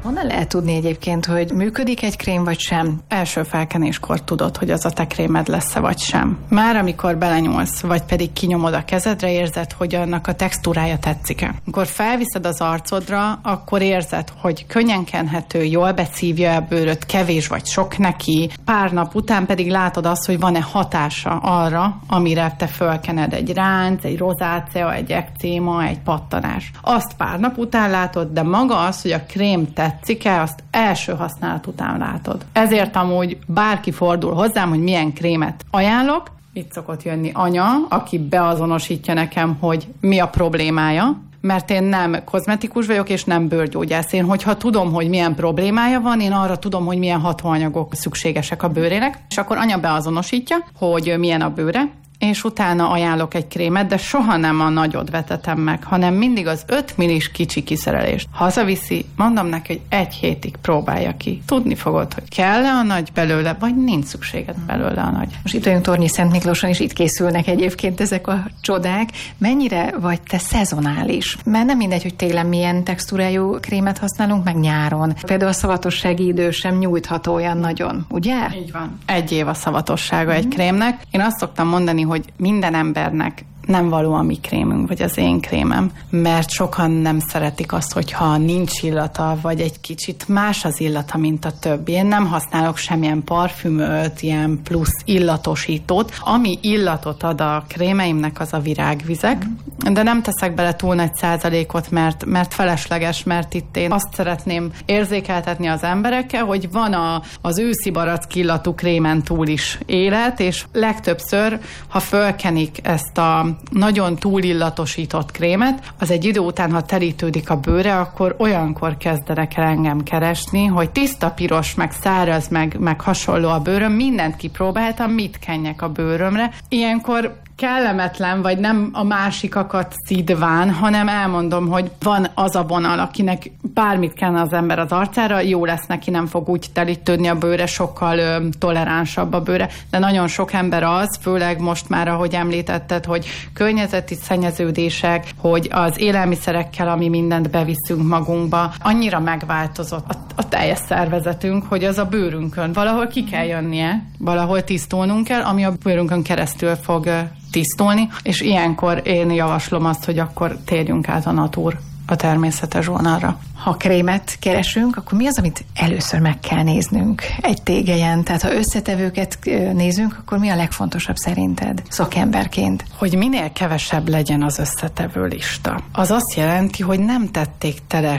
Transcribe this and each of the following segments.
Honnan lehet tudni egyébként, hogy működik egy krém vagy sem? Első felkenéskor tudod, hogy az a te krémed lesz-e vagy sem. Már amikor belenyúlsz, vagy pedig kinyomod a kezedre, érzed, hogy annak a textúrája tetszik-e. Amikor felviszed az arcodra, akkor érzed, hogy könnyen kenhető, jól beszívja a bőröd, kevés vagy sok neki. Pár nap után pedig látod azt, hogy van-e hatása arra, amire te fölkened, egy ránc, egy rozácea, egy ekcéma, egy pattanás. Azt pár nap után látod, de maga az, hogy a krém tetszik-e, azt első használat után látod. Ezért amúgy bárki fordul hozzám, hogy milyen krémet ajánlok, itt szokott jönni anya, aki beazonosítja nekem, hogy mi a problémája, mert én nem kozmetikus vagyok, és nem bőrgyógyász. Én, hogyha tudom, hogy milyen problémája van, én arra tudom, hogy milyen hatóanyagok szükségesek a bőrének, és akkor anya beazonosítja, hogy milyen a bőre, és utána ajánlok egy krémet, de soha nem a nagyot vetetem meg, hanem mindig az 5 millis kicsi kiszerelést. Hazaviszi, mondom neki, hogy 1 hétig próbálja ki. Tudni fogod, hogy kell-e a nagy belőle, vagy nincs szükséged belőle a nagy. Most itt vagyunk Tornyi Szent Miklóson, és itt készülnek egyébként ezek a csodák. Mennyire vagy te szezonális? Mert nem mindegy, hogy télen milyen textúrájú krémet használunk, meg nyáron. Például a szavatossági idő sem nyújtható olyan nagyon, ugye? Így van. 1 év a szavatossága egy krémnek. Én azt szoktam mondani, hogy minden embernek nem való a mi krémünk, vagy az én krémem, mert sokan nem szeretik azt, hogyha nincs illata, vagy egy kicsit más az illata, mint a többi. Én nem használok semmilyen parfümöt, ilyen plusz illatosítót. Ami illatot ad a krémeimnek, az a virágvizek, de nem teszek bele túl nagy százalékot, mert felesleges, mert itt én azt szeretném érzékeltetni az emberekkel, hogy van az őszi barack illatú krémen túl is élet, és legtöbbször, ha fölkenik ezt a nagyon túlillatosított krémet, az egy idő után, ha terítődik a bőre, akkor olyankor kezdenek el engem keresni, hogy tiszta piros, meg száraz, meg hasonló a bőröm, mindent kipróbáltam, mit kenjek a bőrömre. Ilyenkor kellemetlen, vagy nem a másikakat szidván, hanem elmondom, hogy van az a vonal, akinek bármit kenne az ember az arcára, jó lesz neki, nem fog úgy telítődni a bőre, sokkal toleránsabb a bőre, de nagyon sok ember az, főleg most már, ahogy említetted, hogy környezeti szennyeződések, hogy az élelmiszerekkel, ami mindent beviszünk magunkba, annyira megváltozott a teljes szervezetünk, hogy az a bőrünkön valahol ki kell jönnie, valahol tisztulnunk kell, ami a bőrünkön keresztül fog tisztulni, és ilyenkor én javaslom azt, hogy akkor térjünk át a natur, a természetes vonalra. Ha krémet keresünk, akkor mi az, amit először meg kell néznünk egy tégelyen? Tehát ha összetevőket nézünk, akkor mi a legfontosabb szerinted szakemberként? Hogy minél kevesebb legyen az összetevő lista. Az azt jelenti, hogy nem tették tele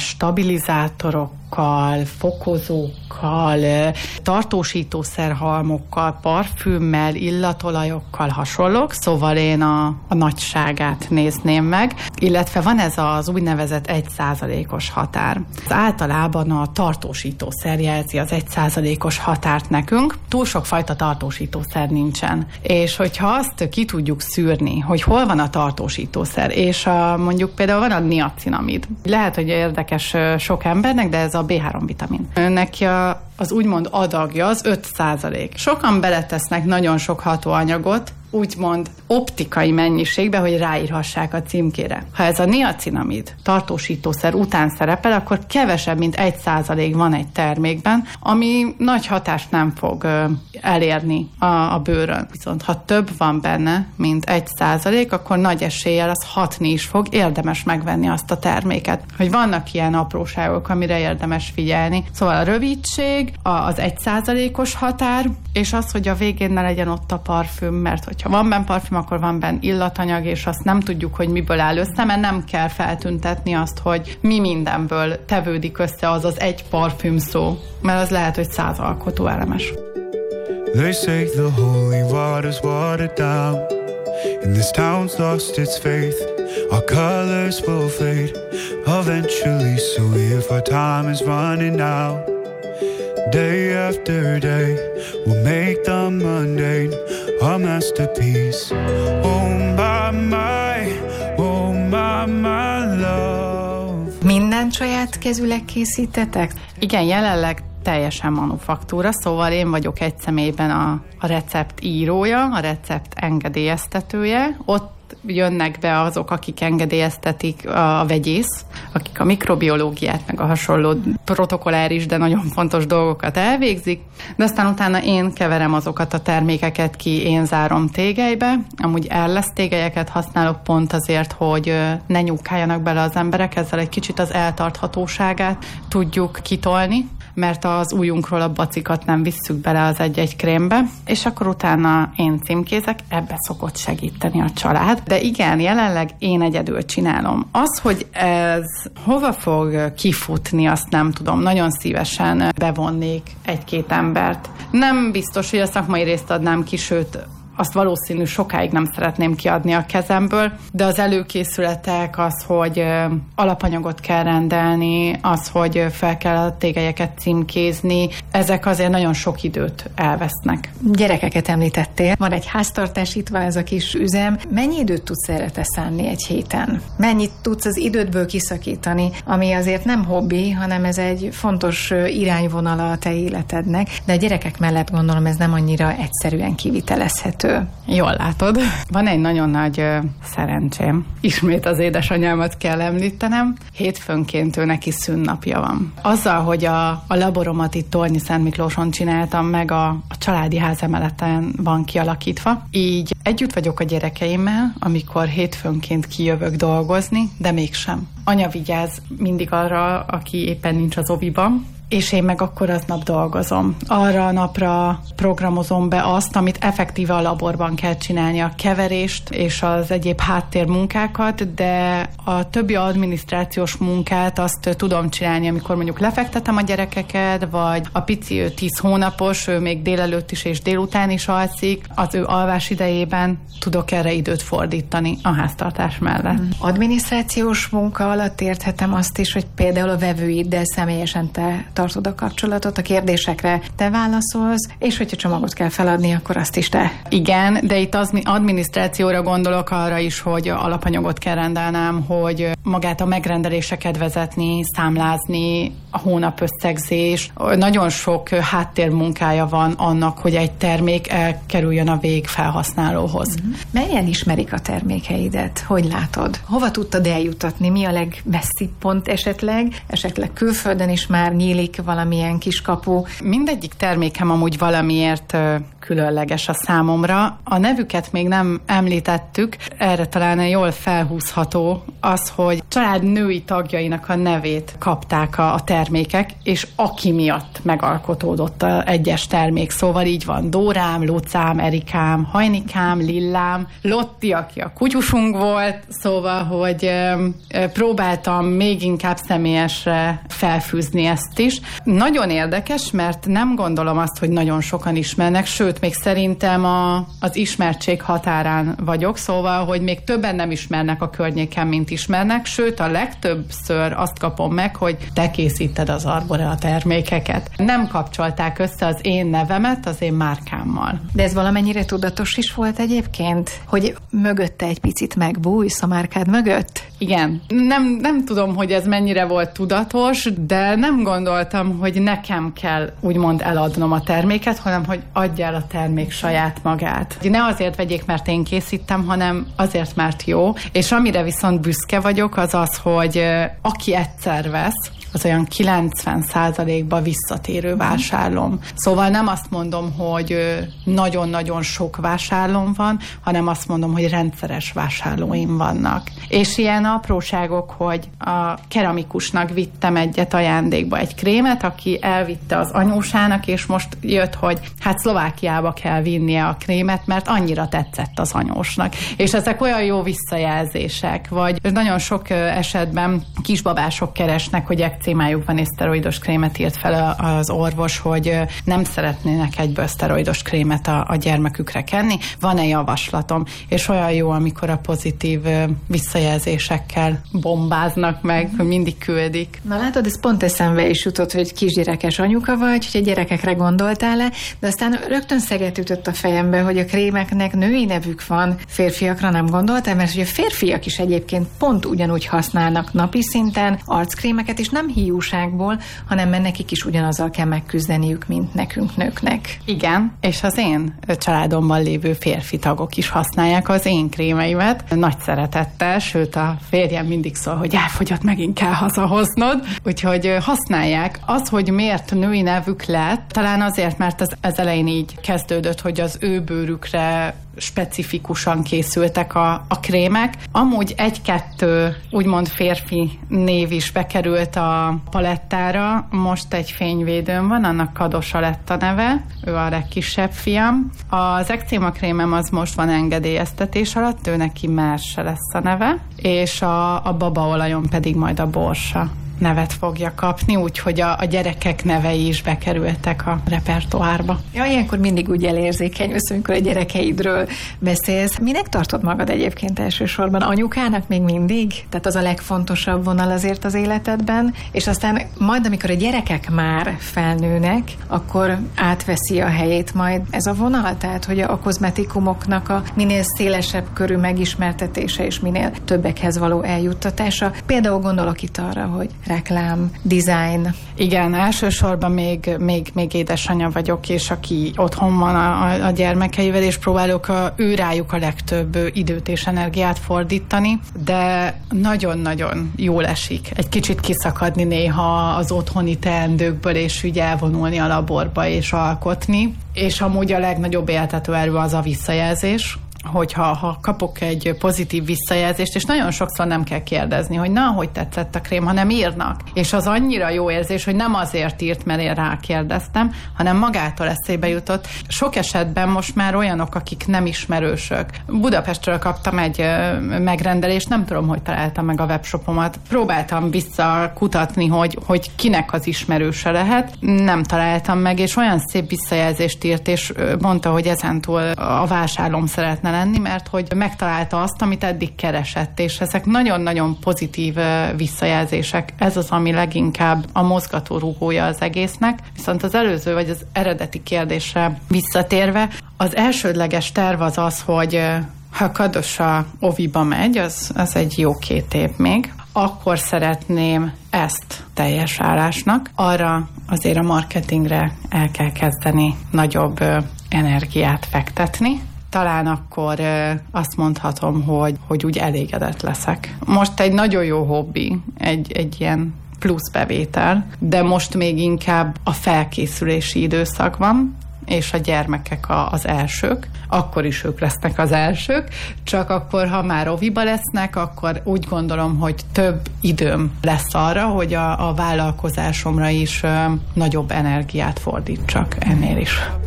stabilizátorokkal, fokozókkal, tartósítószerhalmokkal, parfümmel, illatolajokkal hasonlók, szóval én a nagyságát nézném meg, illetve van ez az úgynevezett 1%-os határ. Általában a tartósítószer jelzi az 1%-os határt nekünk. Túl sok fajta tartósítószer nincsen. És hogyha azt ki tudjuk szűrni, hogy hol van a tartósítószer, és mondjuk például van a niacinamid. Lehet, hogy érdekes sok embernek, de ez a B3 vitamin. Neki az úgymond adagja az 5%. Sokan beletesznek nagyon sok hatóanyagot, úgymond optikai mennyiségbe, hogy ráírhassák a címkére. Ha ez a niacinamid tartósítószer után szerepel, akkor kevesebb, mint 1% van egy termékben, ami nagy hatást nem fog elérni a bőrön. Viszont ha több van benne, mint 1%, akkor nagy eséllyel az hatni is fog, érdemes megvenni azt a terméket. Hogy vannak ilyen apróságok, amire érdemes figyelni. Szóval a rövidség, az 1%-os határ, és az, hogy a végén ne legyen ott a parfüm, mert hogyha van benne parfüm, akkor van benne illatanyag, és azt nem tudjuk, hogy miből áll össze, mert nem kell feltüntetni azt, hogy mi mindenből tevődik össze az az egy parfüm szó, mert az lehet, hogy 100 alkotóelemes. They say the holy water's watered down, and this town's lost its faith. Our colors will fade eventually, so if our time is running out, day after day, we'll make the mundane a masterpiece. Oh my love. Mindent saját kezüleg készítetek? Igen, jelenleg teljesen manufaktúra, szóval én vagyok egy személyben a recept írója, a recept engedélyeztetője. Ott jönnek be azok, akik engedélyeztetik a vegyész, akik a mikrobiológiát, meg a hasonló protokolláris, de nagyon fontos dolgokat elvégzik, de aztán utána én keverem azokat a termékeket ki, én zárom tégelybe. Amúgy Airless tégelyeket használok pont azért, hogy ne nyúkáljanak bele az emberek, ezzel egy kicsit az eltarthatóságát tudjuk kitolni, mert az ujjunkról a bacikat nem visszük bele az egy-egy krémbe, és akkor utána én címkézek, ebbe szokott segíteni a család. De igen, jelenleg én egyedül csinálom. Az, hogy ez hova fog kifutni, azt nem tudom. Nagyon szívesen bevonnék egy-két embert. Nem biztos, hogy a szakmai részt adnám ki, sőt, azt valószínű sokáig nem szeretném kiadni a kezemből, de az előkészületek, az, hogy alapanyagot kell rendelni, az, hogy fel kell a tégelyeket címkézni, ezek azért nagyon sok időt elvesznek. Gyerekeket említettél, van egy háztartás, itt van ez a kis üzem. Mennyi időt tudsz erre te szánni egy héten? Mennyit tudsz az idődből kiszakítani, ami azért nem hobbi, hanem ez egy fontos irányvonala a te életednek, de a gyerekek mellett gondolom ez nem annyira egyszerűen kivitelezhető. Jól látod. Van egy nagyon nagy szerencsém. Ismét az édesanyámat kell említenem. Hétfőnként ő neki szünnapja van. Azzal, hogy a laboromat itt Tornyi Szent Miklóson csináltam meg, a családi házemeleten van kialakítva. Így együtt vagyok a gyerekeimmel, amikor hétfőnként kijövök dolgozni, de mégsem. Anya vigyáz mindig arra, aki éppen nincs az oviban, és én meg akkor aznap dolgozom. Arra a napra programozom be azt, amit effektíve a laborban kell csinálni, a keverést és az egyéb háttérmunkákat, de a többi adminisztrációs munkát azt tudom csinálni, amikor mondjuk lefektetem a gyerekeket, vagy a pici, ő 10 hónapos, ő még délelőtt is és délután is alszik, az ő alvás idejében tudok erre időt fordítani a háztartás mellett. Adminisztrációs munka alatt érthetem azt is, hogy például a vevőiddel személyesen te tartod a kapcsolatot, a kérdésekre te válaszolsz, és hogyha csomagot kell feladni, akkor azt is te. Igen, de itt az adminisztrációra gondolok arra is, hogy alapanyagot kell rendelnem, hogy magát a megrendeléseket vezetni, számlázni, a hónapösszegzés. Nagyon sok háttérmunkája van annak, hogy egy termék elkerüljön a végfelhasználóhoz. Melyen ismerik a termékeidet? Hogy látod? Hova tudtad eljutatni? Mi a legmesszibb pont esetleg? Esetleg külföldön is már nyílik valamilyen kis kapu? Mindegyik termékem amúgy valamiért különleges a számomra. A nevüket még nem említettük, erre talán jól felhúzható az, hogy család női tagjainak a nevét kapták a termékek, és aki miatt megalkotódott a egyes termék. Szóval így van Dórám, Lucám, Erikám, Hajnikám, Lillám, Lotti, aki a kutyusunk volt, szóval, hogy próbáltam még inkább személyesre felfűzni ezt is. Nagyon érdekes, mert nem gondolom azt, hogy nagyon sokan ismernek, sőt, még szerintem az ismertség határán vagyok, szóval, hogy még többen nem ismernek a környéken, mint ismernek, sőt, a legtöbbször azt kapom meg, hogy te készíted az Arborea termékeket. Nem kapcsolták össze az én nevemet az én márkámmal. De ez valamennyire tudatos is volt egyébként, hogy mögötte egy picit megbújsz a márkád mögött? Igen. Nem tudom, hogy ez mennyire volt tudatos, de nem gondoltam, hogy nekem kell úgymond eladnom a terméket, hanem hogy adjál a termék saját magát. Ne azért vegyék, mert én készítem, hanem azért, mert jó. És amire viszont büszke vagyok, az az, hogy aki egyszer vesz, az olyan 90%-ba visszatérő vásárlóm. Szóval nem azt mondom, hogy nagyon-nagyon sok vásárlóm van, hanem azt mondom, hogy rendszeres vásárlóim vannak. És ilyen apróságok, hogy a keramikusnak vittem egyet ajándékba egy krémet, aki elvitte az anyósának, és most jött, hogy hát Szlovákiába kell vinnie a krémet, mert annyira tetszett az anyósnak. És ezek olyan jó visszajelzések, vagy nagyon sok esetben kisbabások keresnek, hogy ekcémájuk van és szteroidos krémet írt fel az orvos, hogy nem szeretnének egyből szteroidos krémet a gyermekükre kenni. Van-e javaslatom? És olyan jó, amikor a pozitív visszajelzések kérdésekkel bombáznak meg, hogy mindig küldik. Na látod, ez pont eszembe is jutott, hogy kisgyerekes anyuka vagy, hogy a gyerekekre gondoltál-e, de aztán rögtön szeget ütött a fejembe, hogy a krémeknek női nevük van, férfiakra nem gondoltál, mert hogy a férfiak is egyébként pont ugyanúgy használnak napi szinten arckrémeket, és nem hiúságból, hanem mert nekik is ugyanazzal kell megküzdeniük, mint nekünk nőknek. Igen, és az én családomban lévő férfi tagok is használják az én krémeimet nagy szeretettel, sőt a férjem mindig szól, hogy elfogyott, megint kell hazahoznod, úgyhogy használják. Az, hogy miért női nevük lett, talán azért, mert az elején így kezdődött, hogy az ő bőrükre specifikusan készültek a krémek. Amúgy egy-kettő úgymond férfi név is bekerült a palettára. Most egy fényvédőm van, annak Kadosa lett a neve, ő a legkisebb fiam. Az ekcéma krémem az most van engedélyeztetés alatt, ő neki Merse lesz a neve, és a babaolajon pedig majd a Borsa nevet fogja kapni, úgyhogy a gyerekek nevei is bekerültek a repertoárba. Ja, ilyenkor mindig úgy elérzékenyülsz, amikor a gyerekeidről beszélsz. Minek tartod magad egyébként elsősorban? Anyukának még mindig? Tehát az a legfontosabb vonal azért az életedben, és aztán majd, amikor a gyerekek már felnőnek, akkor átveszi a helyét majd ez a vonal? Tehát, hogy a kozmetikumoknak a minél szélesebb körű megismertetése és minél többekhez való eljuttatása. Például gondolok itt arra, hogy reklám, design. Igen, elsősorban még édesanyja vagyok, és aki otthon van a gyermekeivel, és próbálok ő rájuk a legtöbb időt és energiát fordítani, de nagyon-nagyon jól esik egy kicsit kiszakadni néha az otthoni teendőkből, és úgy elvonulni a laborba és alkotni. És amúgy a legnagyobb éltető erő az a visszajelzés, hogyha kapok egy pozitív visszajelzést, és nagyon sokszor nem kell kérdezni, hogy na, hogy tetszett a krém, hanem írnak. És az annyira jó érzés, hogy nem azért írt, mert én rákérdeztem, hanem magától eszébe jutott. Sok esetben most már olyanok, akik nem ismerősök. Budapestről kaptam egy megrendelést, nem tudom, hogy találtam meg a webshopomat. Próbáltam visszakutatni, hogy kinek az ismerőse lehet. Nem találtam meg, és olyan szép visszajelzést írt, és mondta, hogy ezentúl a vásárlóm szeretne lenni, mert hogy megtalálta azt, amit eddig keresett, és ezek nagyon-nagyon pozitív visszajelzések. Ez az, ami leginkább a mozgatórugója az egésznek. Viszont az előző, vagy az eredeti kérdésre visszatérve, az elsődleges terv az, hogy ha Kadosa oviba megy, az egy jó 2 év még, akkor szeretném ezt teljes állásnak. Arra azért a marketingre el kell kezdeni nagyobb energiát fektetni. Talán akkor azt mondhatom, hogy úgy elégedett leszek. Most egy nagyon jó hobbi, egy ilyen plusz bevétel, de most még inkább a felkészülési időszak van, és a gyermekek az elsők, akkor is ők lesznek az elsők, csak akkor, ha már oviba lesznek, akkor úgy gondolom, hogy több időm lesz arra, hogy a vállalkozásomra is nagyobb energiát fordítsak ennél is.